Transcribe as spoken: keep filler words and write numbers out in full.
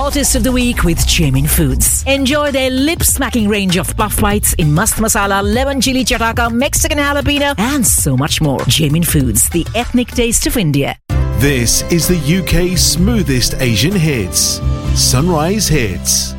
hottest of the week with Jamin Foods. Enjoy their lip-smacking range of puff bites in mast masala, lemon chili chataka, Mexican jalapeno, and so much more. Jamin Foods, the ethnic taste of India. This is the U K's smoothest Asian hits. Sunrise Hits.